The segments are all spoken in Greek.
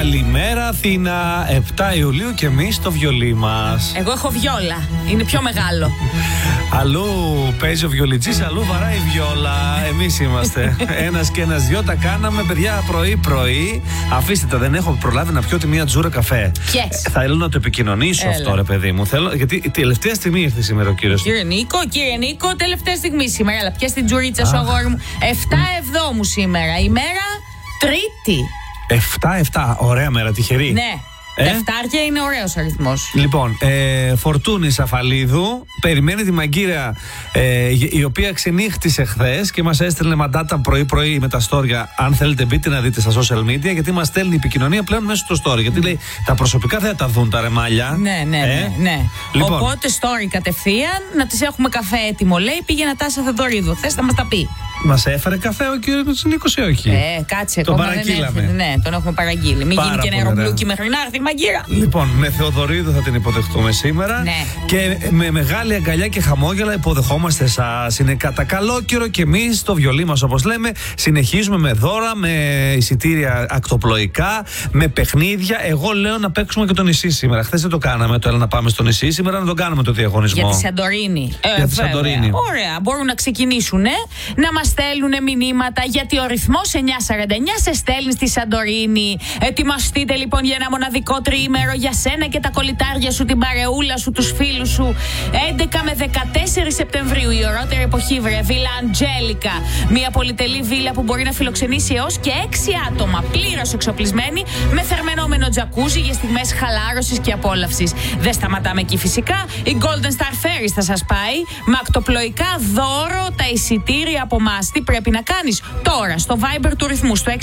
Καλημέρα Αθήνα, 7 Ιουλίου και εμείς στο βιολί μας. Εγώ έχω βιόλα, είναι πιο μεγάλο. Αλλού παίζει ο βιολιτζής, αλλού βαράει η βιόλα. Εμείς είμαστε. Ένας και ένας δυο τα κάναμε, παιδιά, πρωί-πρωί. Αφήστε τα, δεν έχω προλάβει να πιω τη μία τζούρα καφέ. Yes. Θέλω να το επικοινωνήσω αυτό, ρε παιδί μου. Θέλω, γιατί η τελευταία στιγμή ήρθε σήμερα ο κύριος. Κύριε Νίκο, τελευταία στιγμή σήμερα. Αλλά πιες την τζουρίτσα σου, αγόρι μου. 7 Εβδόμου σήμερα. Ημέρα Τρίτη. 7, ωραία μέρα, τυχερή. Ναι. Εφτάρια είναι ωραίος αριθμός. Λοιπόν, Φορτούνη Σαφαλίδου περιμένει τη μαγκύρα η οποία ξενύχτησε χθες και μας έστελνε μαντάτα πρωί-πρωί με τα στόρια. Αν θέλετε, μπείτε να δείτε στα social media, γιατί μας στέλνει η επικοινωνία πλέον μέσω στο story. Γιατί λέει τα προσωπικά δεν θα τα δουν τα ρεμάλια. Ναι. Λοιπόν. Οπότε story κατευθείαν, να τις έχουμε καφέ έτοιμο. Λέει πήγαινα Τάσα Θεοδωρίδου. Θες να μας τα πει. Μας έφερε καφέ ο κύριος Νίκος ή όχι? Κάτσε, τον ακόμα δεν έρθει. Ναι, τον έχουμε παραγγείλει. Μην γίνει και νεροπλούκι μέχρι να έρθει η μαγκύρα. Λοιπόν, με Θεοδωρίδου θα την υποδεχτούμε σήμερα. Ναι. Και με μεγάλη αγκαλιά και χαμόγελα υποδεχόμαστε εσάς. Είναι κατά καλό καιρό και εμείς στο βιολί μας, όπως λέμε, συνεχίζουμε με δώρα, με εισιτήρια ακτοπλοϊκά, με παιχνίδια. Εγώ λέω να παίξουμε και το νησί σήμερα. Χθες δεν το κάναμε το έλα να πάμε στο νησί. Σήμερα να το κάνουμε το διαγωνισμό. Για τη Σαντορίνη. Για τη Σαντορίνη. Ωραία. Μπορούν να ξεκινήσουν να μας στέλνουν μηνύματα, γιατί ο ρυθμός 949 σε στέλνει στη Σαντορίνη. Ετοιμαστείτε λοιπόν για ένα μοναδικό τριήμερο για σένα και τα κολλητάρια σου, την παρεούλα σου, τους φίλους σου. 11 με 14 Σεπτεμβρίου, η ωραιότερη εποχή, βρε. Βίλα Αντζέλικα. Μια πολυτελή βίλα που μπορεί να φιλοξενήσει έως και 6 άτομα, πλήρως εξοπλισμένη, με θερμαινόμενο τζακούζι για στιγμές χαλάρωσης και απόλαυσης. Δεν σταματάμε εκεί φυσικά. Η Golden Star Ferries θα σας πάει με ακτοπλοϊκά δώρο τα εισιτήρια από εμάς. Τι πρέπει να κάνεις τώρα στο Viber του ρυθμού, στο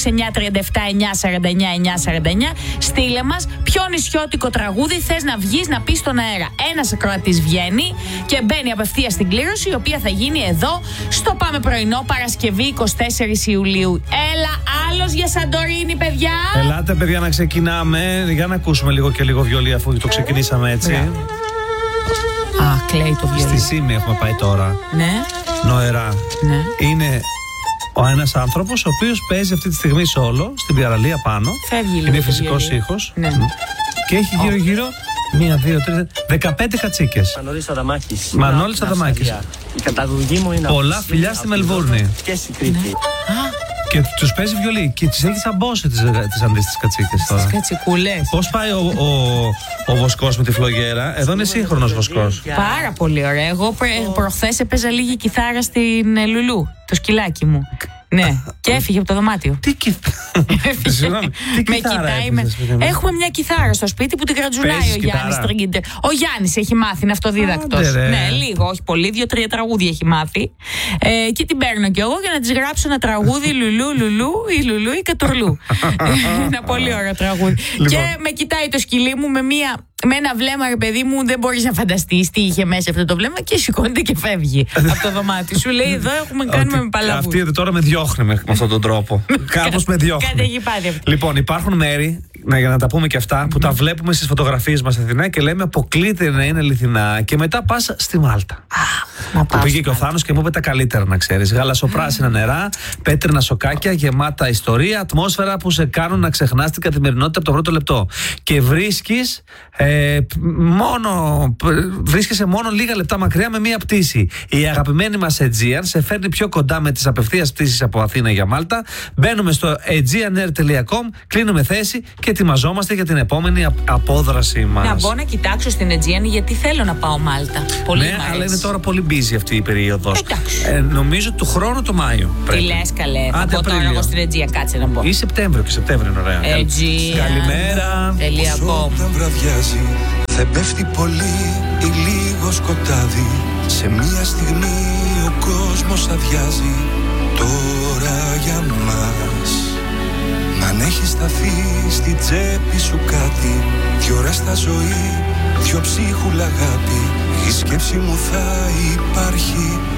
6937-949-949. Στείλε μας ποιο νησιώτικο τραγούδι θες να βγεις να πεις στον αέρα. Ένας ακροατής βγαίνει και μπαίνει απευθείας στην κλήρωση, η οποία θα γίνει εδώ στο Πάμε Πρωινό, Παρασκευή 24 Ιουλίου. Έλα, άλλος για Σαντορίνη, παιδιά. Ελάτε, παιδιά, να ξεκινάμε. Για να ακούσουμε λίγο και λίγο βιολί, αφού το ξεκινήσαμε έτσι. Κλαίει το βιολί. Στη Σήμη έχουμε πάει τώρα. Ναι. Νοερά. Ναι. Είναι ένας άνθρωπος ο οποίος παίζει αυτή τη στιγμή σόλο στην παραλία πάνω. Φεύγει λίγο. Είναι φυσικός ήχος. Ναι. Και έχει γύρω-γύρω 1, 2, 3, 15 κατσίκες. Μανώλης Αδαμάκης. Η καταγωγή μου είναι πολλά φιλιά στη Μελβούρνη. Και στην Κρήτη. Και τους παίζει βιολί και τις έχει σαμπώσει τις αντίστοιχες κατσίκες τώρα. Τις κατσικούλες. Πώς πάει ο βοσκός με τη φλογέρα? Εδώ είναι σύγχρονος βοσκός. Πάρα πολύ ωραία. Εγώ προχθές έπαιζα λίγη κιθάρα στην Λουλού, το σκυλάκι μου. Ναι, και έφυγε από το δωμάτιο. Τι κιθάρα? Έχουμε μια κιθάρα στο σπίτι που την κρατζουλάει ο Γιάννης Τριγκίντερ. Ο Γιάννης έχει μάθει, είναι αυτοδίδακτος. Ναι, λίγο, όχι πολύ, 2-3 τραγούδια έχει μάθει. Και την παίρνω κι εγώ για να της γράψω ένα τραγούδι Λουλού ή Κατουρλού. Ένα πολύ ωραίο τραγούδι. Και με κοιτάει το σκυλί μου με ένα βλέμμα, ρε παιδί μου, δεν μπορείς να φανταστείς τι είχε μέσα αυτό το βλέμμα, και σηκώνεται και φεύγει από το δωμάτιο. Σου λέει εδώ κάνουμε με παλαβού. Αυτή εδώ τώρα με διώχνει με αυτόν τον τρόπο. Κάπως με διώχνει. Κάτι έχει πάθει αυτό. Λοιπόν, υπάρχουν μέρη, για να τα πούμε και αυτά, που τα βλέπουμε στις φωτογραφίες μας Αθηνά και λέμε αποκλείται να είναι αληθινά. Και μετά πας στη Μάλτα. Που πήγε και ο Θάνος και μου είπε τα καλύτερα, να ξέρεις. Γαλασσοπράσινα νερά, πέτρινα σοκάκια, γεμάτα ιστορία, ατμόσφαιρα που σε κάνουν να ξεχνάς την καθημερινότητα από το πρώτο λεπτό. Και βρίσκεσαι μόνο λίγα λεπτά μακριά με μία πτήση. Η αγαπημένη μας Aegean σε φέρνει πιο κοντά με τις απευθείας πτήσεις από Αθήνα για Μάλτα. Μπαίνουμε στο aegeanair.com, κλείνουμε θέση και ετοιμαζόμαστε για την επόμενη απόδρασή μας. Να μπω να κοιτάξω στην Aegean, γιατί θέλω να πάω Μάλτα. Πολύ ναι, αλλά είναι τώρα πολύ busy αυτή η περίοδος. Νομίζω του χρόνου το Μάιο. Τι λες, καλέ? Θα πω τώρα εγώ στην Aegean, κάτσε να μπω. Ή Σεπτέμβριο, και Σεπτέμβριο είναι ωραία. Καλημέρα. Δεν πέφτει πολύ ή λίγο σκοτάδι. Σε μια στιγμή ο κόσμος αδειάζει. Τώρα για μας. Μ' αν έχει σταθεί στη τσέπη σου κάτι, 2 ώρες στα ζωή, 2 ψίχουλα αγάπη. Η σκέψη μου θα υπάρχει